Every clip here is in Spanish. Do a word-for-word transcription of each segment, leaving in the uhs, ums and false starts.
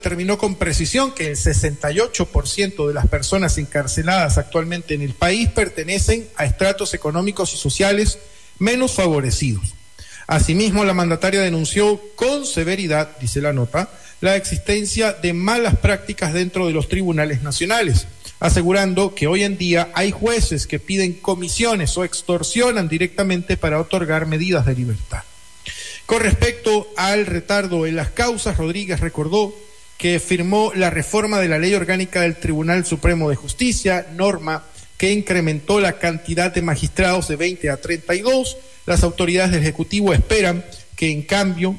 determinó con precisión que el sesenta y ocho por ciento de las personas encarceladas actualmente en el país pertenecen a estratos económicos y sociales menos favorecidos. Asimismo, la mandataria denunció con severidad, dice la nota, la existencia de malas prácticas dentro de los tribunales nacionales, asegurando que hoy en día hay jueces que piden comisiones o extorsionan directamente para otorgar medidas de libertad. Con respecto al retardo en las causas, Rodríguez recordó que firmó la reforma de la Ley Orgánica del Tribunal Supremo de Justicia, norma que incrementó la cantidad de magistrados de veinte a treinta y dos. Las autoridades del Ejecutivo esperan que en cambio,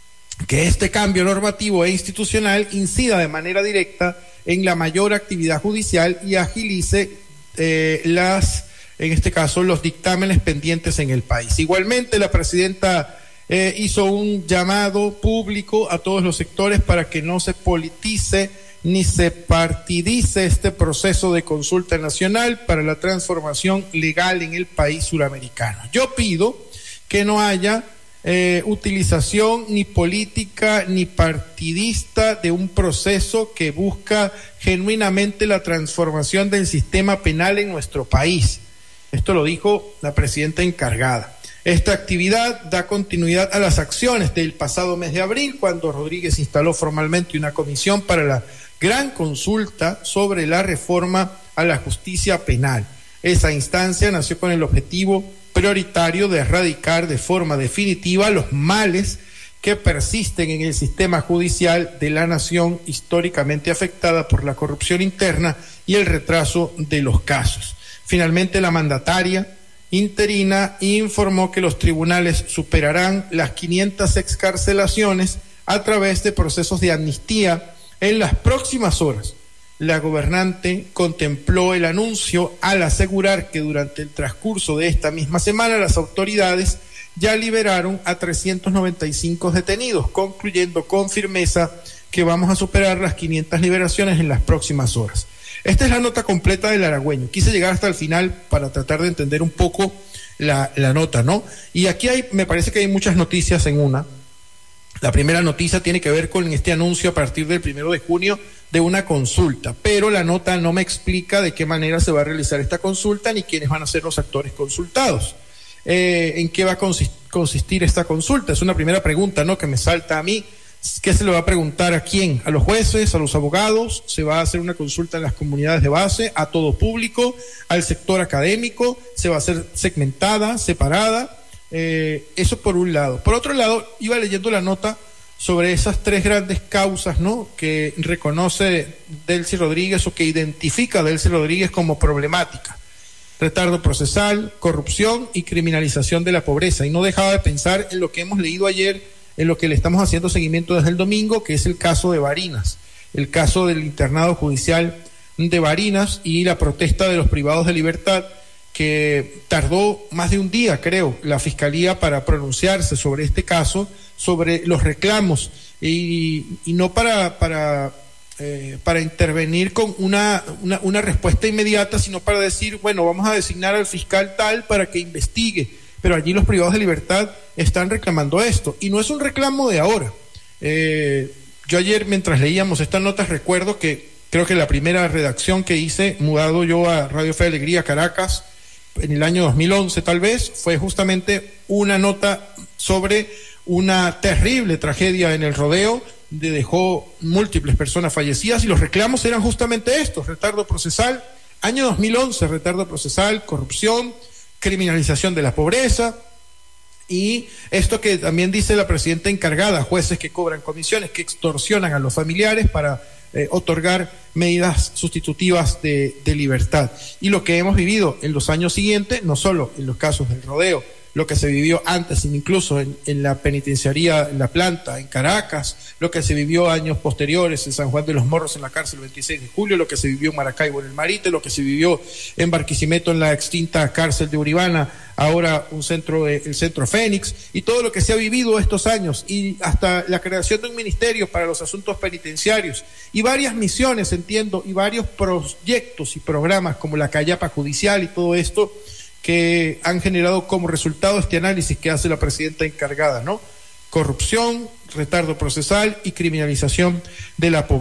que este cambio normativo e institucional incida de manera directa en la mayor actividad judicial y agilice eh, las, en este caso, los dictámenes pendientes en el país. Igualmente, la presidenta eh, hizo un llamado público a todos los sectores para que no se politice ni se partidice este proceso de consulta nacional para la transformación legal en el país suramericano. Yo pido que no haya eh, utilización ni política ni partidista de un proceso que busca genuinamente la transformación del sistema penal en nuestro país. Esto lo dijo la presidenta encargada. Esta actividad da continuidad a las acciones del pasado mes de abril, cuando Rodríguez instaló formalmente una comisión para la gran consulta sobre la reforma a la justicia penal. Esa instancia nació con el objetivo prioritario de erradicar de forma definitiva los males que persisten en el sistema judicial de la nación, históricamente afectada por la corrupción interna y el retraso de los casos. Finalmente, la mandataria interina informó que los tribunales superarán las quinientas excarcelaciones a través de procesos de amnistía en las próximas horas. La gobernante contempló el anuncio al asegurar que durante el transcurso de esta misma semana las autoridades ya liberaron a trescientos noventa y cinco detenidos, concluyendo con firmeza que vamos a superar las quinientas liberaciones en las próximas horas. Esta es la nota completa del Aragüeño. Quise llegar hasta el final para tratar de entender un poco la, la nota, ¿no? Y aquí hay, me parece que hay muchas noticias en una. La primera noticia tiene que ver con este anuncio a partir del primero de junio de una consulta, pero la nota no me explica de qué manera se va a realizar esta consulta ni quiénes van a ser los actores consultados. Eh, ¿En qué va a consistir esta consulta? Es una primera pregunta, ¿no?, que me salta a mí. ¿Qué se le va a preguntar a quién? ¿A los jueces? ¿A los abogados? ¿Se va a hacer una consulta en las comunidades de base? ¿A todo público? ¿Al sector académico? ¿Se va a hacer segmentada, separada? Eh, eso por un lado. Por otro lado, iba leyendo la nota sobre esas tres grandes causas, ¿no?, que reconoce Delcy Rodríguez o que identifica Delcy Rodríguez como problemática: retardo procesal, corrupción y criminalización de la pobreza. Y no dejaba de pensar en lo que hemos leído ayer, en lo que le estamos haciendo seguimiento desde el domingo, que es el caso de Barinas, el caso del internado judicial de Barinas y la protesta de los privados de libertad, que tardó más de un día, creo, la Fiscalía para pronunciarse sobre este caso, sobre los reclamos, y, y no para, para, eh, para intervenir con una, una, una respuesta inmediata, sino para decir, bueno, vamos a designar al fiscal tal para que investigue. Pero allí los privados de libertad están reclamando esto, y no es un reclamo de ahora. Eh, yo ayer, mientras leíamos estas notas, recuerdo que creo que la primera redacción que hice, mudado yo a Radio Fe y Alegría Caracas, en el año dos mil once tal vez, fue justamente una nota sobre una terrible tragedia en el rodeo, donde dejó múltiples personas fallecidas, y los reclamos eran justamente estos: retardo procesal, año dos mil once, retardo procesal, corrupción, criminalización de la pobreza, y esto que también dice la presidenta encargada: jueces que cobran comisiones, que extorsionan a los familiares para eh, otorgar medidas sustitutivas de, de libertad. Y lo que hemos vivido en los años siguientes, no solo en los casos del rodeo, lo que se vivió antes, incluso en, en la penitenciaría, en la planta, en Caracas, lo que se vivió años posteriores en San Juan de los Morros, en la cárcel el veintiséis de julio, lo que se vivió en Maracaibo, en el Marite, lo que se vivió en Barquisimeto, en la extinta cárcel de Uribana, ahora un centro, el centro Fénix, y todo lo que se ha vivido estos años, y hasta la creación de un ministerio para los asuntos penitenciarios, y varias misiones, entiendo, y varios proyectos y programas como la Callapa Judicial y todo esto, que han generado como resultado este análisis que hace la presidenta encargada, ¿no? corrupción, retardo procesal y criminalización de la población.